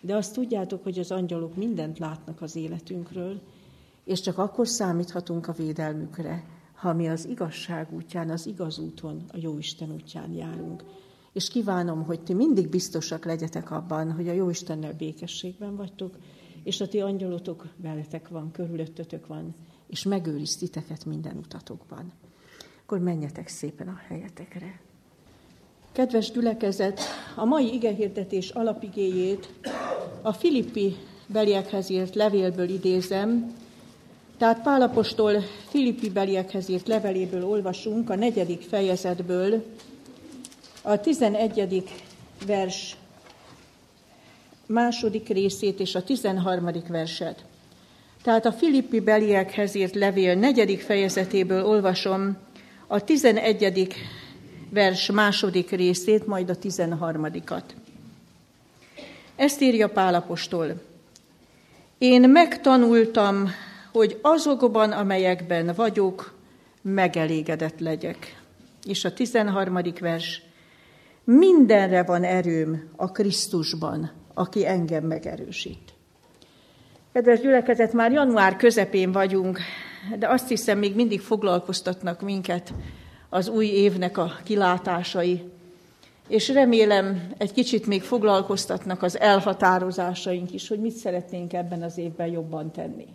De azt tudjátok, hogy az angyalok mindent látnak az életünkről, és csak akkor számíthatunk a védelmükre, ha mi az igazság útján, az igaz úton, a Jóisten útján járunk. És kívánom, hogy ti mindig biztosak legyetek abban, hogy a Jóistennel békességben vagytok, és a ti angyalotok veletek van, körülöttetek van, és megőriz titeket minden utatokban. Akkor menjetek szépen a helyetekre. Kedves gyülekezet, a mai igehirdetés alapigéjét a Filippi beliekhez írt levélből idézem, tehát Pál apostol Filippi beliekhez írt leveléből olvasunk a 4. fejezetből, a 11. vers második részét és a 13. verset. Tehát a Filippi beliekhez írt levél 4. fejezetéből olvasom a 11. vers második részét, majd a 13-at. Ezt írja Pál apostol. Én megtanultam, hogy azokban, amelyekben vagyok, megelégedett legyek. És a 13. vers. Mindenre van erőm a Krisztusban, aki engem megerősít. Kedves gyülekezet, már január közepén vagyunk, de azt hiszem, még mindig foglalkoztatnak minket az új évnek a kilátásai, és remélem, egy kicsit még foglalkoztatnak az elhatározásaink is, hogy mit szeretnénk ebben az évben jobban tenni.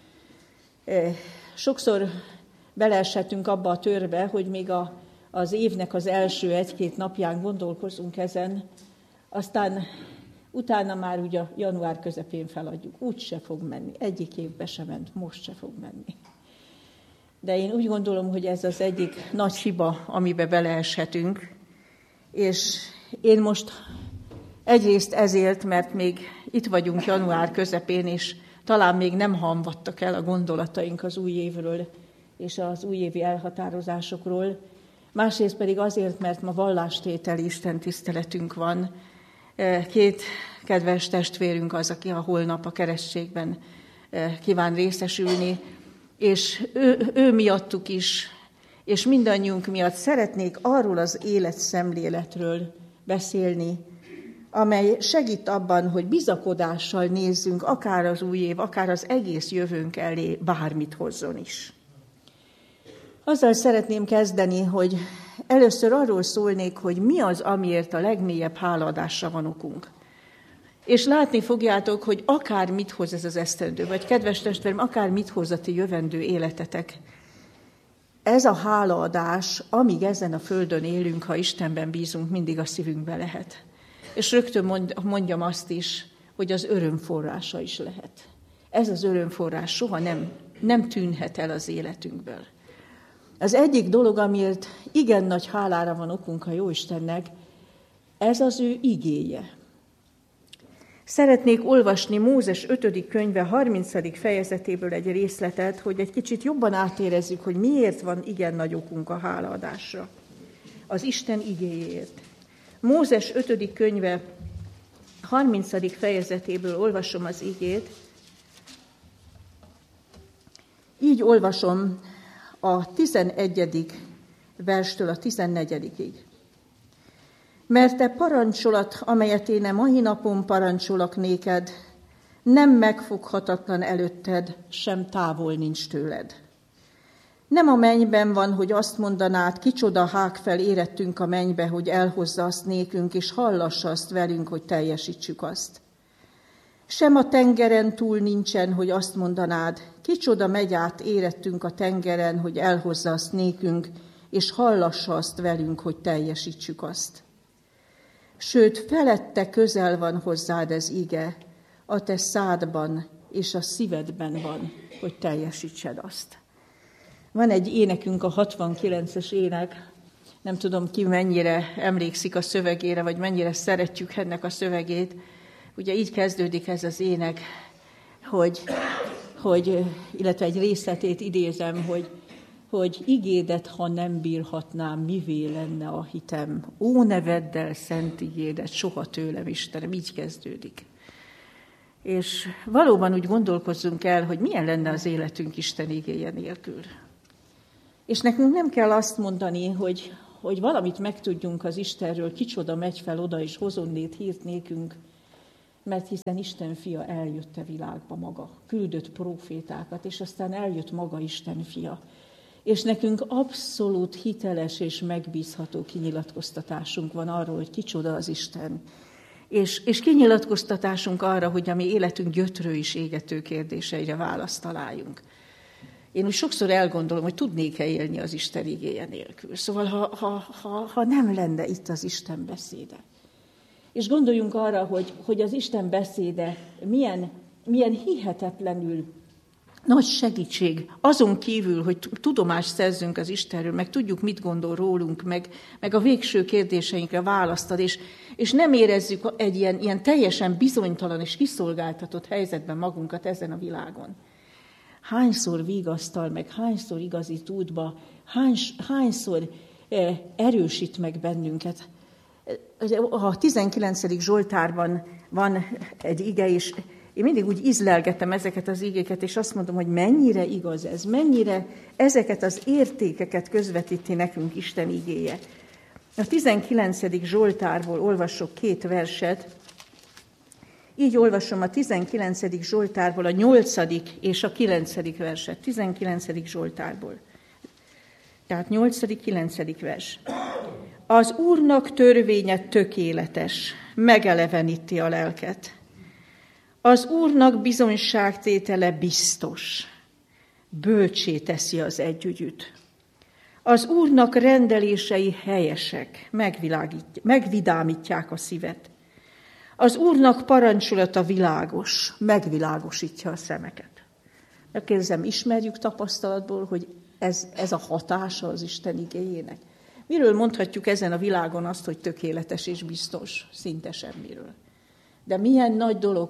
Sokszor beleeshetünk abba a törbe, hogy még az évnek az első 1-2 napján gondolkozunk ezen, aztán utána már ugye január közepén feladjuk. Úgy se fog menni. Egyik évbe se ment, most se fog menni. De én úgy gondolom, hogy ez az egyik nagy hiba, amiben beleeshetünk. És én most egyrészt ezért, mert még itt vagyunk január közepén, és talán még nem hamvadtak el a gondolataink az új évről és az újévi elhatározásokról. Másrészt pedig azért, mert ma vallástételi istentiszteletünk van. 2 kedves testvérünk az, aki a holnap a keresztségben kíván részesülni, és ő miattuk is, és mindannyiunk miatt szeretnék arról az életszemléletről beszélni, amely segít abban, hogy bizakodással nézzünk akár az új év, akár az egész jövőnk elé, bármit hozzon is. Azzal szeretném kezdeni, hogy először arról szólnék, hogy mi az, amiért a legmélyebb hálaadásra van okunk. És látni fogjátok, hogy akár mit hoz ez az esztendő, vagy kedves testvérem, akár mit hoz a ti jövendő életetek. Ez a hálaadás, amíg ezen a földön élünk, ha Istenben bízunk, mindig a szívünkbe lehet. És rögtön mondjam azt is, hogy az örömforrása is lehet. Ez az örömforrás soha nem tűnhet el az életünkből. Az egyik dolog, amiért igen nagy hálára van okunk a Jóistennek, ez az ő igéje. Szeretnék olvasni Mózes 5. könyve 30. fejezetéből egy részletet, hogy egy kicsit jobban átérezzük, hogy miért van igen nagy okunk a hálaadásra. Az Isten igéjéért. Mózes 5. könyve 30. fejezetéből olvasom az igét. Így olvasom a 11. verstől a 14-ig. Mert te parancsolat, amelyet én a mai napon parancsolok néked, nem megfoghatatlan előtted, sem távol nincs tőled. Nem a mennyben van, hogy azt mondanád, kicsoda hág fel érettünk a mennybe, hogy elhozza azt nékünk, és hallassa azt velünk, hogy teljesítsük azt. Sem a tengeren túl nincsen, hogy azt mondanád, kicsoda megy át érettünk a tengeren, hogy elhozza azt nékünk, és hallassa azt velünk, hogy teljesítsük azt. Sőt, felette közel van hozzád ez ige, a te szádban és a szívedben van, hogy teljesítsed azt. Van egy énekünk, a 69-es ének, nem tudom ki mennyire emlékszik a szövegére, vagy mennyire szeretjük ennek a szövegét. Ugye így kezdődik ez az ének, illetve egy részletét idézem, hogy igédet, ha nem bírhatnám, mivé lenne a hitem. Ó, ne vedd el szent igédet, soha tőlem, Istenem, így kezdődik. És valóban úgy gondolkozzunk el, hogy milyen lenne az életünk Isten igéje nélkül. És nekünk nem kell azt mondani, hogy valamit megtudjunk az Istenről, kicsoda megy fel oda, és hozonnét hírt nékünk. mert hiszen Isten fia eljött a világba maga, küldött prófétákat, és aztán eljött maga Isten fia. És nekünk abszolút hiteles és megbízható kinyilatkoztatásunk van arról, hogy kicsoda az Isten. És kinyilatkoztatásunk arra, hogy a mi életünk gyötrő és égető kérdéseire választ találjunk. Én úgy sokszor elgondolom, hogy tudnék-e élni az Isten igéje nélkül. Szóval, ha nem lenne itt az Isten beszéde. És gondoljunk arra, hogy az Isten beszéde milyen hihetetlenül nagy segítség, azon kívül, hogy tudomást szerzünk az Istenről, meg tudjuk, mit gondol rólunk, meg a végső kérdéseinkre választ ad, és nem érezzük egy ilyen teljesen bizonytalan és kiszolgáltatott helyzetben magunkat ezen a világon. Hányszor vigasztal meg, hányszor igazít útba, hányszor erősít meg bennünket. A 19. Zsoltárban van egy ige, és én mindig úgy ízlelgetem ezeket az igéket, és azt mondom, hogy mennyire igaz ez, mennyire ezeket az értékeket közvetíti nekünk Isten igéje. A 19. Zsoltárból olvasok 2 verset. Így olvasom a 19. Zsoltárból a 8. és a 9. verset. 19. Zsoltárból. Tehát 8., 9. vers. Az Úrnak törvénye tökéletes, megeleveníti a lelket. Az Úrnak bizonyságtétele biztos, bölcsé teszi az együgyűt. Az Úrnak rendelései helyesek, megvidámítják a szívet. Az Úrnak parancsolata világos, megvilágosítja a szemeket. Megkérdezem, ismerjük tapasztalatból, hogy ez a hatása az Isten igéjének? Miről mondhatjuk ezen a világon azt, hogy tökéletes és biztos? Szinte semmiről. De milyen nagy dolog,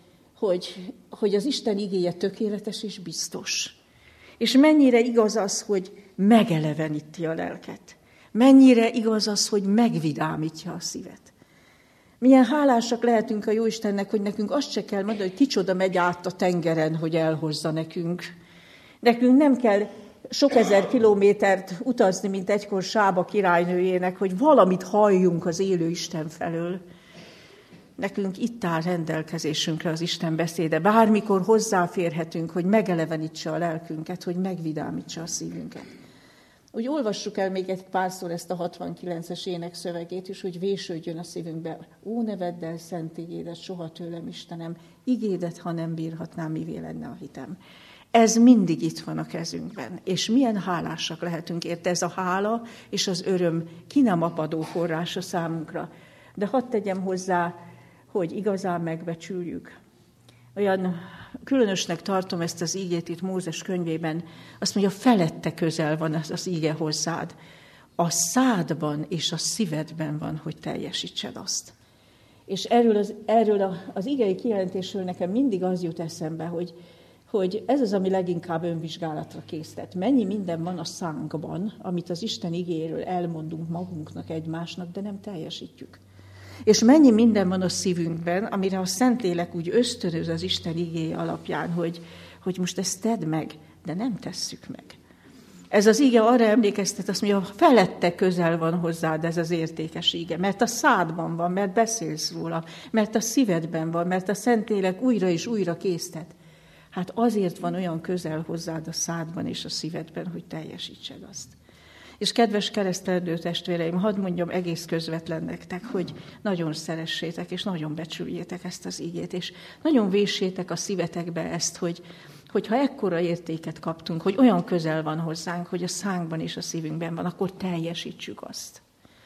hogy az Isten igéje tökéletes és biztos. És mennyire igaz az, hogy megeleveníti a lelket. Mennyire igaz az, hogy megvidámítja a szívet. Milyen hálásak lehetünk a Jóistennek, hogy nekünk azt se kell mondani, hogy kicsoda megy át a tengeren, hogy elhozza nekünk. Nekünk nem kell sok ezer kilométert utazni, mint egykor Sába királynőjének, hogy valamit halljunk az élő Isten felől. Nekünk itt áll rendelkezésünkre az Isten beszéde. Bármikor hozzáférhetünk, hogy megelevenítse a lelkünket, hogy megvidámítsa a szívünket. Úgy olvassuk el még egy párszor ezt a 69-es énekszövegét is, hogy vésődjön a szívünkbe. Ó, ne vedd el szent igédet, soha tőlem, Istenem, igédet, ha nem bírhatnám, mivé lenne a hitem. Ez mindig itt van a kezünkben, és milyen hálásak lehetünk érte. Ez a hála és az öröm ki nem apadó forrása számunkra. De hadd tegyem hozzá, hogy igazán megbecsüljük. Olyan különösnek tartom ezt az ígét itt Mózes könyvében, azt mondja, felette közel van az íge hozzád. A szádban és a szívedben van, hogy teljesítsed azt. És erről az igei kijelentésről nekem mindig az jut eszembe, hogy ez az, ami leginkább önvizsgálatra késztet. Mennyi minden van a szánkban, amit az Isten igéről elmondunk magunknak, egymásnak, de nem teljesítjük. És mennyi minden van a szívünkben, amire a Szentlélek úgy ösztönöz az Isten igéje alapján, hogy most ezt tedd meg, de nem tesszük meg. Ez az ige arra emlékeztet, azt mondja, felette közel van hozzád ez az értékes ige, mert a szádban van, mert beszélsz róla, mert a szívedben van, mert a Szentlélek újra és újra késztet. Hát azért van olyan közel hozzád a szádban és a szívedben, hogy teljesítsed azt. És kedves keresztelődő testvéreim, hadd mondjam egész közvetlen nektek, hogy nagyon szeressétek, és nagyon becsüljétek ezt az igét, és nagyon véssétek a szívetekbe ezt, hogyha ekkora értéket kaptunk, hogy olyan közel van hozzánk, hogy a szánkban és a szívünkben van, akkor teljesítsük azt.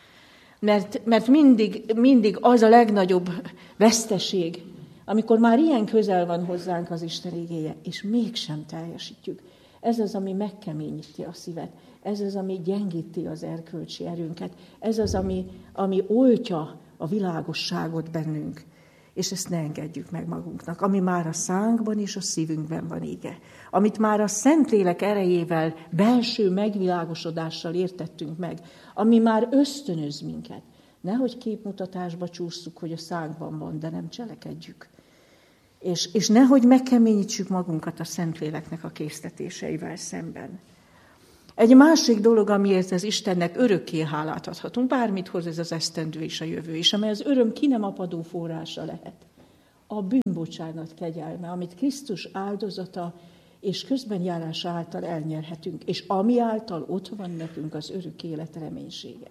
Mert mindig az a legnagyobb veszteség, amikor már ilyen közel van hozzánk az Isten igéje, és mégsem teljesítjük. Ez az, ami megkeményíti a szívet. Ez az, ami gyengíti az erkölcsi erőnket. Ez az, ami oltja a világosságot bennünk. És ezt ne engedjük meg magunknak. Ami már a szánkban és a szívünkben van ige. Amit már a Szentlélek erejével, belső megvilágosodással értettünk meg. Ami már ösztönöz minket. Nehogy képmutatásba csússzuk, hogy a szánkban van, de nem cselekedjük. És nehogy megkeményítsük magunkat a Szentléleknek a késztetéseivel szemben. Egy másik dolog, amiért az Istennek örökké hálát adhatunk, bármit hoz ez az esztendő és a jövő is, amely az öröm ki nem apadó forrása lehet. a bűnbocsánat kegyelme, amit Krisztus áldozata és közbenjárása által elnyerhetünk, és ami által ott van nekünk az örök élet reménysége.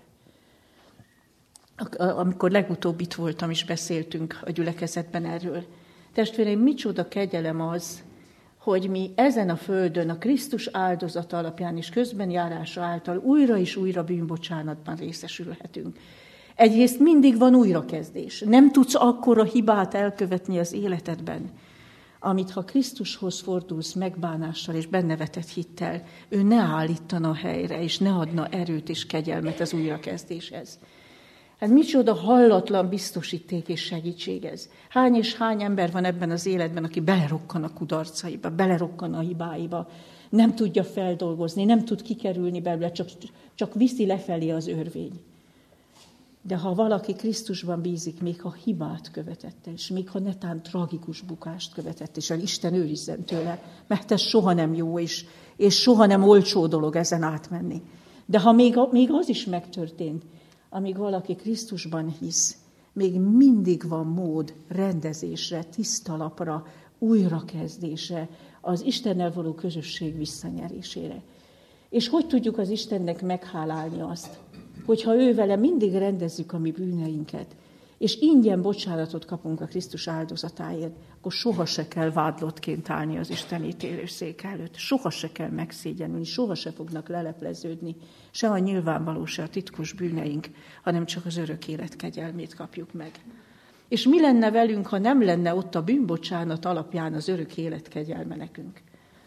Amikor legutóbb itt voltam, és beszéltünk a gyülekezetben erről. Testvéreim, micsoda kegyelem az, hogy mi ezen a földön a Krisztus áldozata alapján és közbenjárása által újra és újra bűnbocsánatban részesülhetünk. Egyrészt mindig van újrakezdés. Nem tudsz akkora hibát elkövetni az életedben, amit ha Krisztushoz fordulsz megbánással és benne vetett hittel, ő ne állítana helyre, és ne adna erőt és kegyelmet az újrakezdéshez. Hát micsoda hallatlan biztosíték és segítség ez. Hány és hány ember van ebben az életben, aki belerokkan a kudarcaiba, belerokkan a hibáiba, nem tudja feldolgozni, nem tud kikerülni belőle, csak viszi lefelé az örvény. De ha valaki Krisztusban bízik, még ha hibát követett, és még ha netán tragikus bukást követett, és Isten őrizzen tőle, mert ez soha nem jó, és soha nem olcsó dolog ezen átmenni. De ha még az is megtörtént, amíg valaki Krisztusban hisz, még mindig van mód rendezésre, tiszta lapra, újrakezdésre, az Istennel való közösség visszanyerésére. És hogy tudjuk az Istennek meghálálni azt, hogyha ő vele mindig rendezzük a mi bűneinket, és ingyen bocsánatot kapunk a Krisztus áldozatáért, akkor soha se kell vádlottként állni az Isten ítélőszék előtt, soha se kell megszégyenülni, soha se fognak lelepleződni, se a nyilvánvaló, se a titkos bűneink, hanem csak az örök élet kegyelmét kapjuk meg. És mi lenne velünk, ha nem lenne ott a bűnbocsánat alapján az örök élet kegyelme nekünk?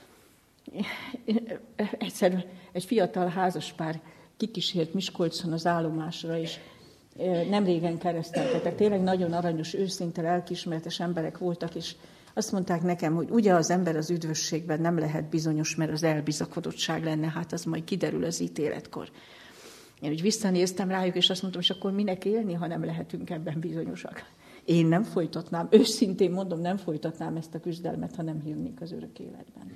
Egyszer egy fiatal házaspár kikísért Miskolcon az állomásra, és nem régen keresztelkedtek. Tényleg nagyon aranyos, őszinte, lelkiismeretes emberek voltak, és azt mondták nekem, hogy ugye az ember az üdvösségben nem lehet bizonyos, mert az elbizakodottság lenne, hát az majd kiderül az ítéletkor. Én úgy visszanéztem rájuk, és azt mondtam, és akkor minek élni, ha nem lehetünk ebben bizonyosak. Én nem folytatnám, őszintén mondom, nem folytatnám ezt a küzdelmet, ha nem hinnék az örök életben.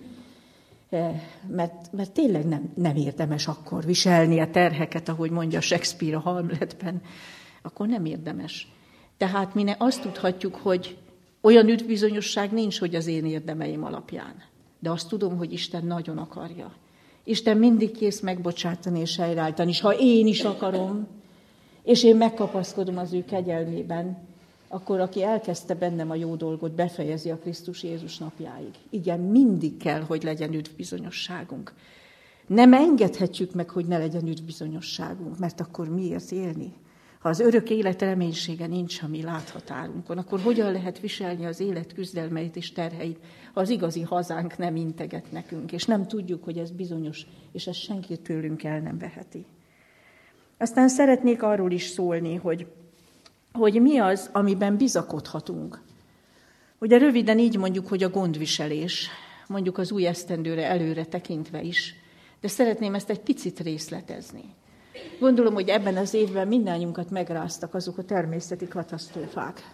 Mert tényleg nem érdemes akkor viselni a terheket, ahogy mondja Shakespeare a Hamletben, akkor nem érdemes. Tehát mi azt tudhatjuk, hogy olyan üdvbizonyosság nincs, hogy az én érdemeim alapján. De azt tudom, hogy Isten nagyon akarja. Isten mindig kész megbocsátani és helyreállítani, és ha én is akarom, és én megkapaszkodom az ő kegyelmében, akkor aki elkezdte bennem a jó dolgot, befejezi a Krisztus Jézus napjáig. Igen, mindig kell, hogy legyen üdvbizonyosságunk. Nem engedhetjük meg, hogy ne legyen üdvbizonyosságunk, mert akkor miért élni? Ha az örök élet reménysége nincs a mi láthatárunkon, akkor hogyan lehet viselni az élet küzdelmeit és terheit, ha az igazi hazánk nem integet nekünk, és nem tudjuk, hogy ez bizonyos, és ezt senki tőlünk el nem veheti. Aztán szeretnék arról is szólni, hogy mi az, amiben bizakodhatunk. Ugye röviden így mondjuk, hogy a gondviselés, mondjuk az új esztendőre előre tekintve is, de szeretném ezt egy picit részletezni. Gondolom, hogy ebben az évben mindannyiunkat megráztak azok a természeti katasztrófák,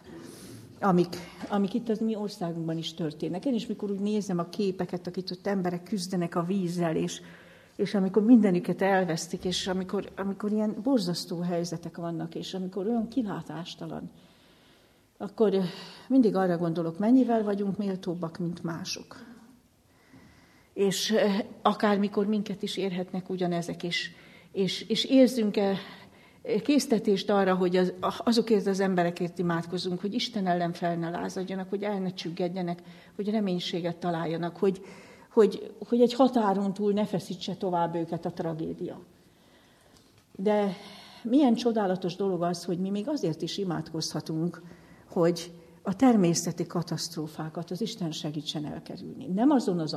amik itt az mi országunkban is történnek. Én is, mikor úgy nézem a képeket, akik ott emberek küzdenek a vízzel, és amikor mindenüket elvesztik, és amikor ilyen borzasztó helyzetek vannak, és amikor olyan kilátástalan, akkor mindig arra gondolok, mennyivel vagyunk méltóbbak, mint mások. És akármikor minket is érhetnek ugyanezek, és érzünk-e késztetést arra, hogy azokért az emberekért imádkozunk, hogy Isten ellen fel ne lázadjanak, hogy el ne csüggedjenek, hogy reménységet találjanak, hogy egy határon túl ne feszítse tovább őket a tragédia. De milyen csodálatos dolog az, hogy mi még azért is imádkozhatunk, hogy a természeti katasztrófákat az Isten segítsen elkerülni. Nem azon az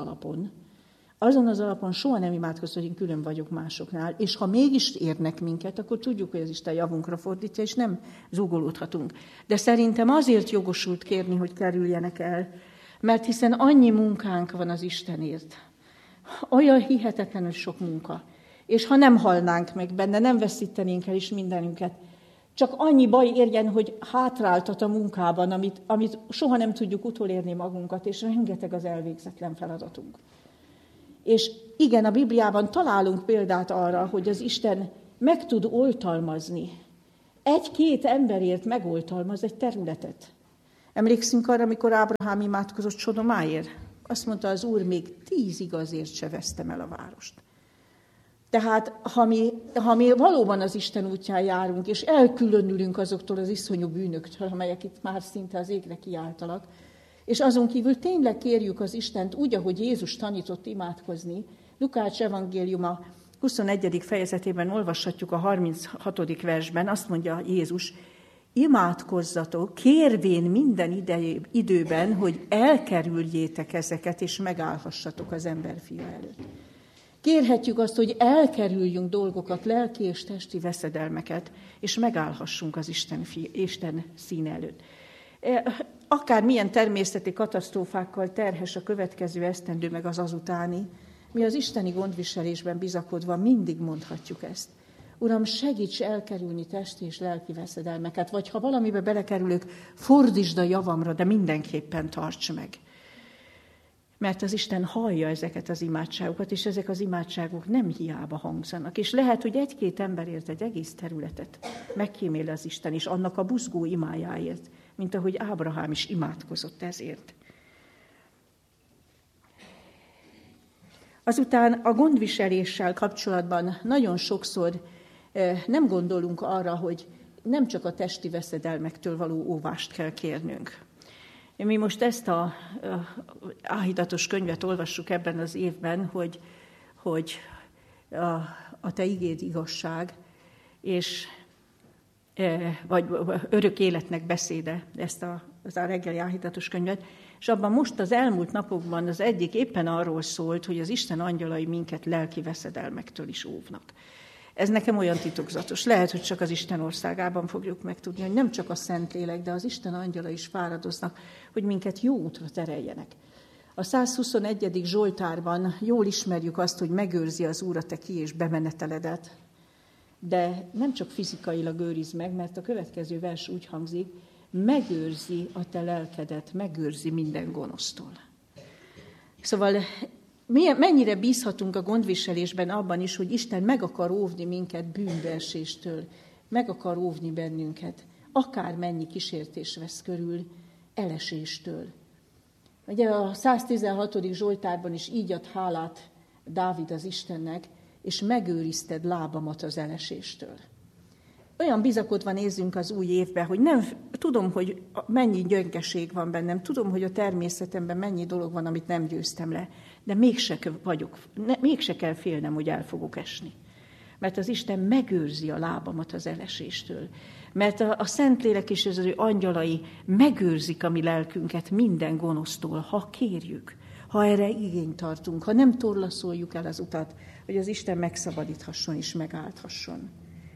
alapon soha nem imádkozunk, hogy én külön vagyok másoknál, és ha mégis érnek minket, akkor tudjuk, hogy az Isten javunkra fordítja, és nem zúgolódhatunk. De szerintem azért jogosult kérni, hogy kerüljenek el, mert hiszen annyi munkánk van az Istenért. Olyan hihetetlenül sok munka. És ha nem halnánk meg benne, nem veszítenénk el is mindenünket, csak annyi baj érjen, hogy hátráltat a munkában, amit soha nem tudjuk utolérni magunkat, és rengeteg az elvégzetlen feladatunk. És igen, a Bibliában találunk példát arra, hogy az Isten meg tud oltalmazni. Egy-két emberért megoltalmaz egy területet. Emlékszünk arra, amikor Ábrahám imádkozott Sodomáért? Azt mondta az Úr, még 10 igazért se vesztem el a várost. Tehát, ha mi valóban az Isten útján járunk, és elkülönülünk azoktól az iszonyú bűnöktől, amelyek itt már szinte az égre kiáltalak, és azon kívül tényleg kérjük az Istent úgy, ahogy Jézus tanított imádkozni, Lukács evangéliuma 21. fejezetében olvashatjuk a 36. versben, azt mondja Jézus, imádkozzatok, kérvén minden időben, hogy elkerüljétek ezeket, és megállhassatok az emberfia előtt. Kérhetjük azt, hogy elkerüljünk dolgokat, lelki és testi veszedelmeket, és megállhassunk az Isten színe előtt. Akár milyen természeti katasztrófákkal terhes a következő esztendő, meg az azutáni, mi az isteni gondviselésben bizakodva mindig mondhatjuk ezt. Uram, segíts elkerülni testi és lelki veszedelmeket, vagy ha valamibe belekerülök, fordítsd a javamra, de mindenképpen tarts meg. Mert az Isten hallja ezeket az imádságokat, és ezek az imádságok nem hiába hangzanak. És lehet, hogy egy-két emberért egy egész területet megkímél az Isten is annak a buzgó imájáért, mint ahogy Ábrahám is imádkozott ezért. Azután a gondviseléssel kapcsolatban nagyon sokszor nem gondolunk arra, hogy nem csak a testi veszedelmektől való óvást kell kérnünk. Mi most ezt a áhítatos könyvet olvassuk ebben az évben, hogy a te igéd igazság, és vagy örök életnek beszéde, ezt az a reggeli áhítatos könyvet, és abban most az elmúlt napokban az egyik éppen arról szólt, hogy az Isten angyalai minket lelki veszedelmektől is óvnak. Ez nekem olyan titokzatos. Lehet, hogy csak az Isten országában fogjuk megtudni, hogy nem csak a Szentlélek, de az Isten angyala is fáradoznak, hogy minket jó útra tereljenek. A 121. Zsoltárban jól ismerjük azt, hogy megőrzi az Úr a te ki- és bemeneteledet, de nem csak fizikailag őriz meg, mert a következő vers úgy hangzik, megőrzi a te lelkedet, megőrzi minden gonosztól. Szóval mennyire bízhatunk a gondviselésben abban is, hogy Isten meg akar óvni minket bűnbeeséstől, meg akar óvni bennünket, akármennyi kísértés vesz körül, eleséstől. Ugye a 116. Zsoltárban is így ad hálát Dávid az Istennek, és megőrizted lábamat az eleséstől. Olyan bizakodva nézzünk az új évbe, hogy nem tudom, hogy mennyi gyöngeség van bennem, tudom, hogy a természetemben mennyi dolog van, amit nem győztem le, de mégse kell félnem, hogy el fogok esni. Mert az Isten megőrzi a lábamat az eleséstől. Mert a Szentlélek és az ő angyalai megőrzik a mi lelkünket minden gonosztól, ha kérjük, ha erre igényt tartunk, ha nem torlaszoljuk el az utat, hogy az Isten megszabadíthasson és megállthasson.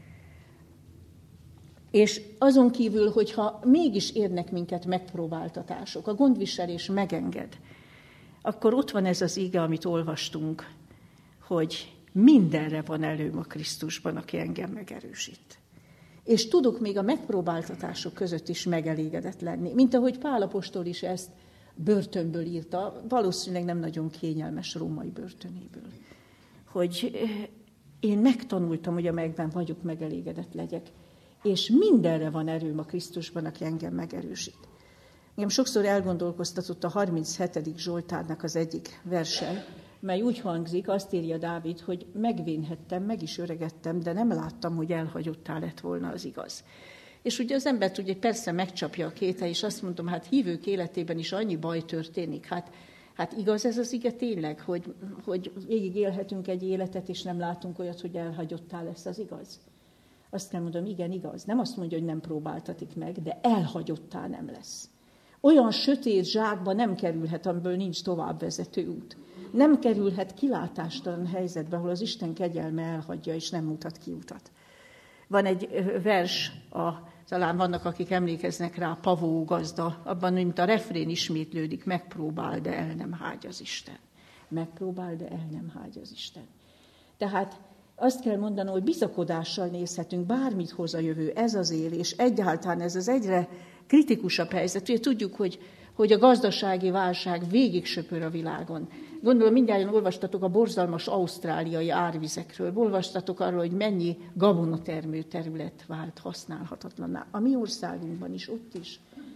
És azon kívül, hogyha mégis érnek minket megpróbáltatások, a gondviselés megenged, akkor ott van ez az ige, amit olvastunk, hogy mindenre van előm a Krisztusban, aki engem megerősít. És tudok még a megpróbáltatások között is megelégedett lenni, mint ahogy Pál apostol is ezt börtönből írta, valószínűleg nem nagyon kényelmes római börtönéből, hogy én megtanultam, hogy amelyekben vagyok, megelégedett legyek, és mindenre van erőm a Krisztusban, aki engem megerősít. Engem sokszor elgondolkoztatott a 37. Zsoltárnak az egyik verse, mely úgy hangzik, azt írja Dávid, hogy megvénhettem, meg is öregedtem, de nem láttam, hogy elhagyottá lett volna az igaz. És ugye az embert ugye persze megcsapja a kételj, és azt mondom, hát hívők életében is annyi baj történik. Hát igaz ez az ige tényleg, hogy végig élhetünk egy életet, és nem látunk olyat, hogy elhagyottá lesz az igaz? Azt kell mondom, igen, igaz. Nem azt mondja, hogy nem próbáltatik meg, de elhagyottá nem lesz. Olyan sötét zsákba nem kerülhet, amiből nincs továbbvezető út. Nem kerülhet kilátástalan helyzetbe, ahol az Isten kegyelme elhagyja, és nem mutat ki utat. Van egy vers, talán vannak, akik emlékeznek rá, Pavó gazda, abban, mint a refrén ismétlődik, megpróbál, de el nem hágy az Isten. Megpróbál, de el nem hágy az Isten. Tehát azt kell mondanom, hogy bizakodással nézhetünk, bármit hoz a jövő, ez az év, és egyáltalán ez az egyre kritikusabb helyzet. Ugye tudjuk, hogy a gazdasági válság végig söpör a világon. Gondolom, mindjárt olvastatok a borzalmas ausztráliai árvizekről, olvastatok arról, hogy mennyi gabonatermő terület vált használhatatlanná. A mi országunkban is, ott is.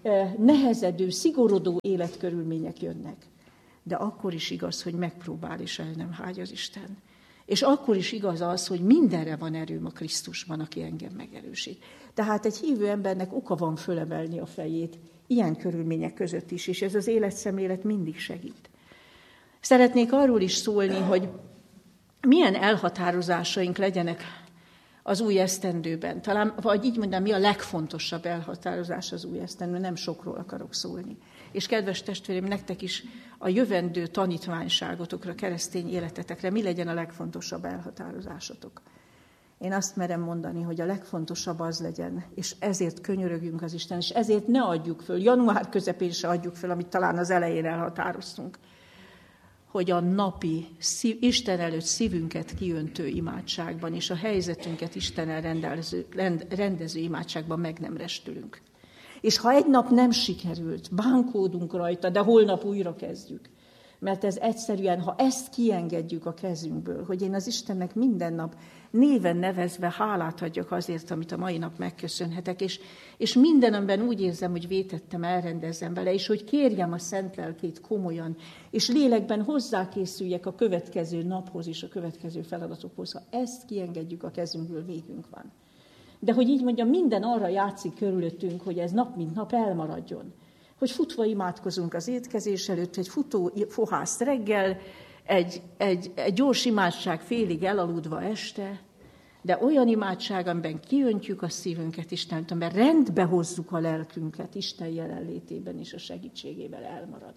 nehezedő, szigorodó életkörülmények jönnek. De akkor is igaz, hogy megpróbál és el nem hágy az Isten. És akkor is igaz az, hogy mindenre van erőm a Krisztusban, aki engem megerősít. Tehát egy hívő embernek oka van fölemelni a fejét ilyen körülmények között is, és ez az életszemlélet mindig segít. Szeretnék arról is szólni, hogy milyen elhatározásaink legyenek az új esztendőben. Talán, vagy így mondanám, mi a legfontosabb elhatározás az új esztendőben, nem sokról akarok szólni. És kedves testvéreim, nektek is a jövendő tanítványságotokra, keresztény életetekre mi legyen a legfontosabb elhatározásotok. Én azt merem mondani, hogy a legfontosabb az legyen, és ezért könyörögjünk az Isten, és ezért ne adjuk föl, január közepén se adjuk föl, amit talán az elején elhatároztunk, hogy a napi, Isten előtt szívünket kiöntő imádságban, és a helyzetünket Istennel rendező imádságban meg nem restülünk. És ha egy nap nem sikerült, bánkódunk rajta, de holnap újra kezdjük. Mert ez egyszerűen, ha ezt kiengedjük a kezünkből, hogy én az Istennek minden nap néven nevezve hálát adjak azért, amit a mai nap megköszönhetek, és mindenemben úgy érzem, hogy vétettem, elrendezzem vele, és hogy kérjem a szent lelkét komolyan, és lélekben hozzákészüljek a következő naphoz és a következő feladatokhoz. Ha ezt kiengedjük a kezünkből, végünk van. De hogy így mondjam, minden arra játszik körülöttünk, hogy ez nap mint nap elmaradjon. Hogy futva imádkozunk az étkezés előtt, egy futó fohász reggel, egy gyors imádság félig elaludva este, de olyan imádság, amiben kiöntjük a szívünket Istent, amiben rendbe hozzuk a lelkünket Isten jelenlétében és a segítségével elmarad.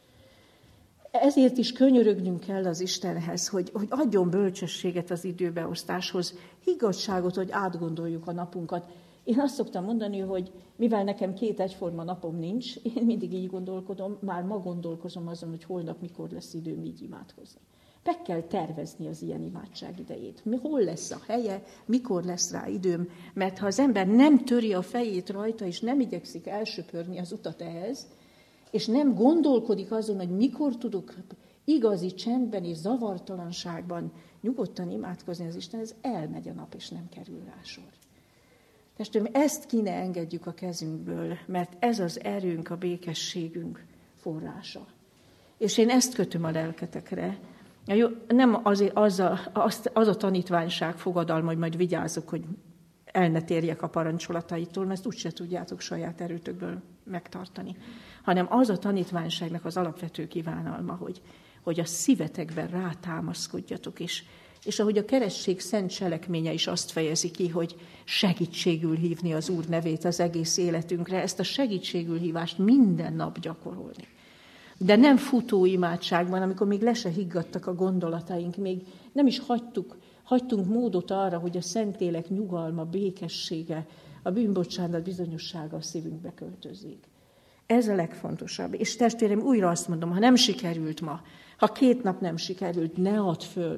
Ezért is könyörögnünk kell az Istenhez, hogy adjon bölcsességet az időbeosztáshoz, higgadtságot, hogy átgondoljuk a napunkat. Én azt szoktam mondani, hogy mivel nekem 2 egyforma napom nincs, én mindig így gondolkodom, már ma gondolkozom azon, hogy holnap mikor lesz időm így imádkozni. Meg kell tervezni az ilyen imádság idejét. Hol lesz a helye, mikor lesz rá időm, mert ha az ember nem töri a fejét rajta, és nem igyekszik elsöpörni az utat ehhez, és nem gondolkodik azon, hogy mikor tudok igazi csendben és zavartalanságban nyugodtan imádkozni az Isten, ez elmegy a nap, és nem kerül rá sor. Testvérem, ezt ki ne engedjük a kezünkből, mert ez az erőnk, a békességünk forrása. És én ezt kötöm a lelketekre. Nem az a tanítványság fogadalma, hogy majd vigyázok, hogy el ne térjek a parancsolataitól, mert ezt úgyse tudjátok saját erőtökből megtartani. Hanem az a tanítványságnak az alapvető kívánalma, hogy a szívetekben rátámaszkodjatok, és ahogy a keresztség szent cselekménye is azt fejezi ki, hogy segítségül hívni az Úr nevét az egész életünkre, ezt a segítségül hívást minden nap gyakorolni. De nem futó imádságban, amikor még le se higgadtak a gondolataink, még nem is hagytunk módot arra, hogy a Szentlélek nyugalma, békessége, a bűnbocsánat bizonyossága a szívünkbe költözzék. Ez a legfontosabb. És testvérem, újra azt mondom, ha nem sikerült ma, ha 2 nap nem sikerült, ne add föl.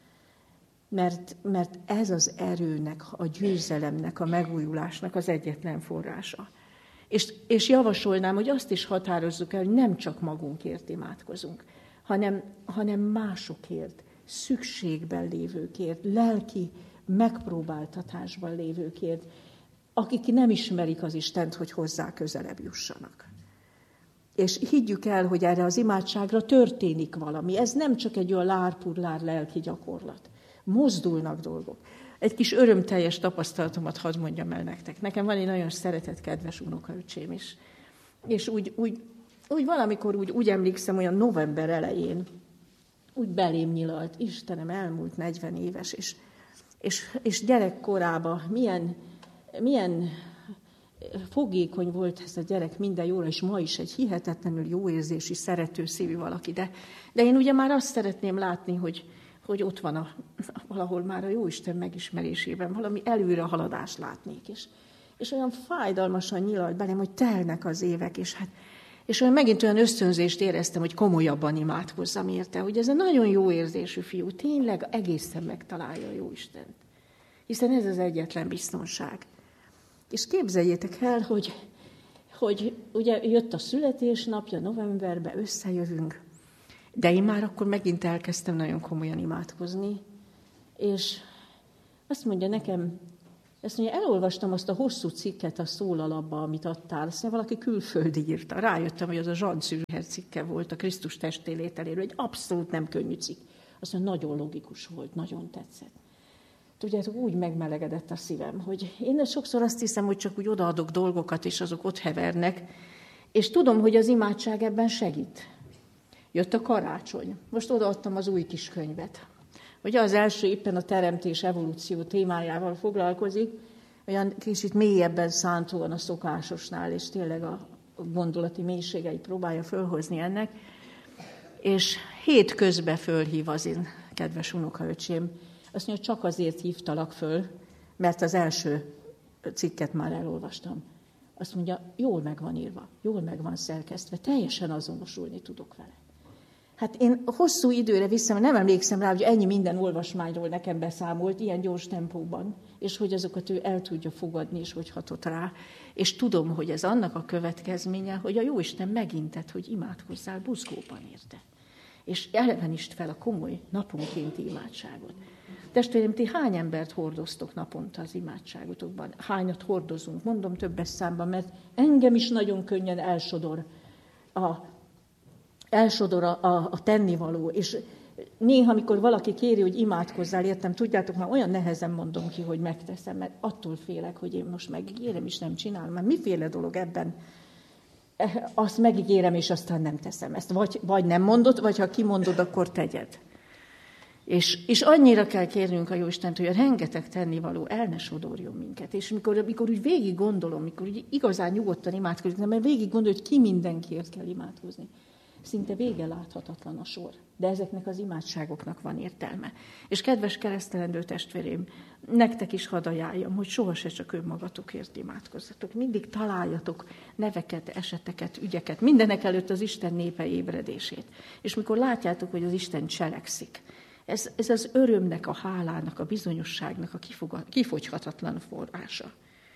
Mert ez az erőnek, a győzelemnek, a megújulásnak az egyetlen forrása. És javasolnám, hogy azt is határozzuk el, hogy nem csak magunkért imádkozunk, hanem másokért, szükségben lévőkért, lelki megpróbáltatásban lévőkért, akik nem ismerik az Istent, hogy hozzá közelebb jussanak. És higgyük el, hogy erre az imádságra történik valami. Ez nem csak egy olyan lárpurlár lelki gyakorlat. Mozdulnak dolgok. Egy kis örömteljes tapasztalatomat hadd mondjam el nektek. Nekem van egy nagyon szeretett, kedves unokaöcsém is. És úgy valamikor úgy emlékszem, olyan november elején úgy belém nyilalt, Istenem, elmúlt 40 éves, és gyerekkorában milyen fogékony volt ez a gyerek minden jóra, és ma is egy hihetetlenül jó érzési, szerető szívű valaki. De én ugye már azt szeretném látni, hogy ott van valahol már a Jóisten megismerésében, valami előrehaladást látnék. És olyan fájdalmasan nyilalt belém, hogy telnek az évek, és megint olyan ösztönzést éreztem, hogy komolyabban imádkozzam érte, hogy ez a nagyon jó érzésű fiú tényleg egészen megtalálja a Jóistent. Hiszen ez az egyetlen biztonság. És képzeljétek el, hogy ugye jött a születésnapja, novemberben összejövünk, de én már akkor megint elkezdtem nagyon komolyan imádkozni, és azt mondja nekem, Ezt mondja, elolvastam azt a hosszú cikket a szólalapba, amit adtál. Azt mondja, valaki külföldi írta. Rájöttem, hogy az a Jean Zürcher cikke volt a Krisztus testélételéről, egy abszolút nem könnyű cikk. Azt mondja, nagyon logikus volt, nagyon tetszett. Tudjátok, úgy megmelegedett a szívem, hogy én sokszor azt hiszem, hogy csak úgy odaadok dolgokat, és azok ott hevernek, és tudom, hogy az imádság ebben segít. Jött a karácsony. Most odaadtam az új kis könyvet. Ugye az első éppen a teremtés evolúció témájával foglalkozik, olyan kicsit mélyebben szántóan a szokásosnál, és tényleg a gondolati mélységeit próbálja fölhozni ennek. És hét közben fölhív az én kedves unokaöcsém. Azt mondja, csak azért hívtalak föl, mert az első cikket már elolvastam. Azt mondja, jól meg van írva, jól meg van szerkesztve, teljesen azonosulni tudok vele. Hát én hosszú időre vissza, nem emlékszem rá, hogy ennyi minden olvasmányról nekem beszámolt, ilyen gyors tempóban, és hogy azokat ő el tudja fogadni, és hogy hatott rá. És tudom, hogy ez annak a következménye, hogy a Jóisten megintett, hogy imádkozzál buzgóban érte. És elevenítsd fel a komoly naponkénti imádságot. Testvérem, ti hány embert hordoztok naponta az imádságotokban? Hányat hordozunk? Mondom többes számban, mert engem is nagyon könnyen elsodor a tennivaló, és néha, amikor valaki kéri, hogy imádkozzál, értem, tudjátok, már olyan nehezen mondom ki, hogy megteszem, mert attól félek, hogy én most megígérem, és nem csinálom. Már miféle dolog ebben? Azt megígérem, és aztán nem teszem ezt. Vagy nem mondod, vagy ha kimondod, akkor tegyed. És annyira kell kérnünk a Jóistent, hogy a rengeteg tennivaló el ne sodorjon minket. És mikor úgy végig gondolom, mikor úgy igazán nyugodtan imádkozik, mert végig gondolom, hogy ki mindenkiért kell imádkozni. Szinte vége láthatatlan a sor. De ezeknek az imádságoknak van értelme. És kedves keresztelendő testvérém, nektek is hadd ajánljam, hogy soha se csak önmagatokért imádkozzatok. Mindig találjatok neveket, eseteket, ügyeket, mindenek előtt az Isten népe ébredését. És mikor látjátok, hogy az Isten cselekszik, ez az örömnek, a hálának, a bizonyosságnak a kifogyhatatlan forrása.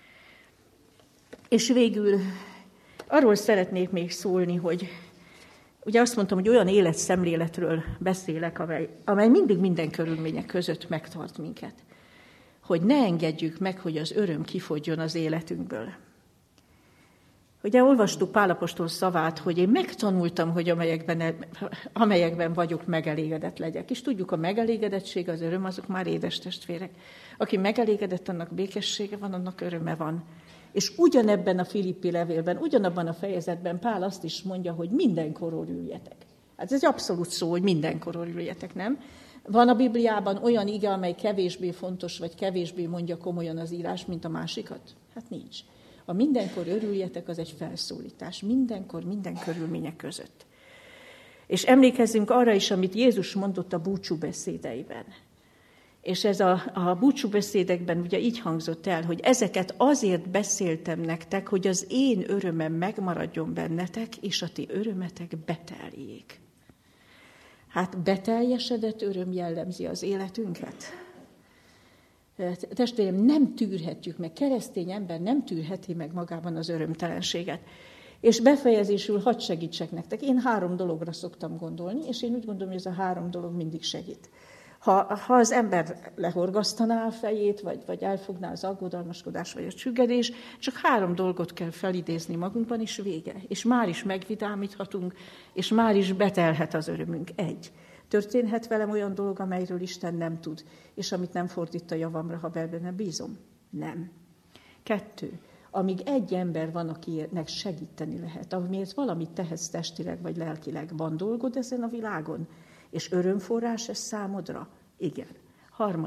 És végül arról szeretnék még szólni, hogy ugye azt mondtam, hogy olyan életszemléletről beszélek, amely mindig minden körülmények között megtart minket. Hogy ne engedjük meg, hogy az öröm kifogjon az életünkből. Ugye olvastuk Pál apostol szavát, hogy én megtanultam, hogy amelyekben vagyok, megelégedett legyek. És tudjuk, a megelégedettség, az öröm, azok már édes testvérek. Aki megelégedett, annak békessége van, annak öröme van. És ugyanebben a Filippi levélben, ugyanabban a fejezetben Pál azt is mondja, hogy mindenkor örüljetek. Hát ez egy abszolút szó, hogy mindenkor örüljetek, nem? Van a Bibliában olyan ige, amely kevésbé fontos, vagy kevésbé mondja komolyan az írás, mint a másikat? Hát nincs. A mindenkor örüljetek, az egy felszólítás. Mindenkor, minden körülmények között. És emlékezzünk arra is, amit Jézus mondott a búcsúbeszédeiben. És ez a búcsúbeszédekben ugye így hangzott el, hogy ezeket azért beszéltem nektek, hogy az én örömem megmaradjon bennetek, és a ti örömetek beteljék. Hát beteljesedett öröm jellemzi az életünket. Testvérem, nem tűrhetjük meg, keresztény ember nem tűrheti meg magában az örömtelenséget. És befejezésül hadd segítsek nektek. Én 3 dologra szoktam gondolni, és én úgy gondolom, hogy ez a 3 dolog mindig segít. Ha az ember lehorgasztaná a fejét, vagy elfogná az aggodalmaskodás, vagy a csüggedés, csak 3 dolgot kell felidézni magunkban, és vége. És már is megvidámíthatunk, és már is betelhet az örömünk. 1. Történhet velem olyan dolog, amelyről Isten nem tud, és amit nem fordít a javamra, ha benne bízom? Nem. 2. Amíg egy ember van, akinek segíteni lehet, amiért valamit tehetsz testileg vagy lelkileg, van dolgod ezen a világon, és örömforrás ez számodra? Igen. 3.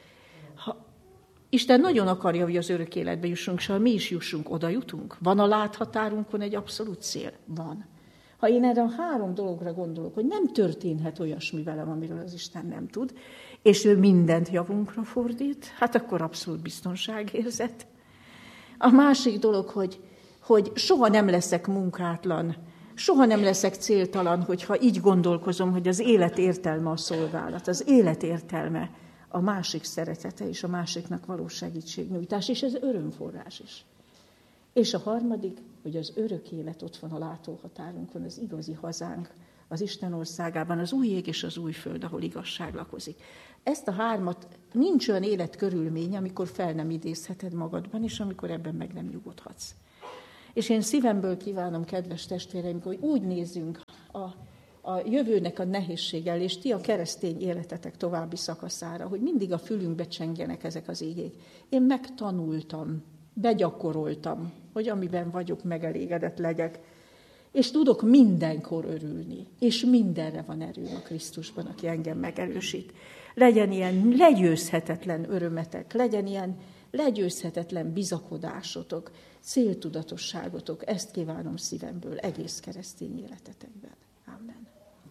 Isten nagyon akarja, hogy az örök életbe jussunk, és ha mi is jussunk, oda jutunk. Van a láthatárunkon egy abszolút cél? Van. Ha én erre a 3 dologra gondolok, hogy nem történhet olyasmi velem, amiről az Isten nem tud, és ő mindent javunkra fordít, hát akkor abszolút biztonságérzet. A másik dolog, hogy soha nem leszek munkátlan, soha nem leszek céltalan, hogyha így gondolkozom, hogy az élet értelme a szolgálat, az élet értelme a másik szeretete és a másiknak való segítségnyújtás, és ez örömforrás is. És a 3, hogy az örök élet ott van a látóhatárunkon, az igazi hazánk, az Isten országában, az új ég és az új föld, ahol igazság lakozik. Ezt a hármat nincs olyan életkörülmény, amikor fel nem idézheted magadban, és amikor ebben meg nem nyugodhatsz. És én szívemből kívánom, kedves testvéreim, hogy úgy nézzünk a jövőnek a nehézséggel, és ti a keresztény életetek további szakaszára, hogy mindig a fülünkbe csengjenek ezek az igék. Én megtanultam, begyakoroltam, hogy amiben vagyok, megelégedett legyek, és tudok mindenkor örülni, és mindenre van erőm a Krisztusban, aki engem megerősít. Legyen ilyen legyőzhetetlen örömetek, legyen ilyen legyőzhetetlen bizakodásotok, céltudatosságotok, ezt kívánom szívemből egész keresztény életetekben. Amen.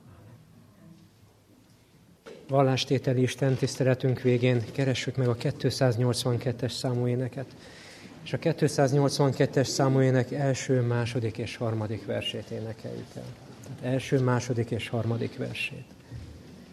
Vallástételi Isten tiszteletünk végén keressük meg a 282-es számú éneket, és a 282-es számú ének első, második és harmadik versét énekeljük el. Tehát első, második és harmadik versét.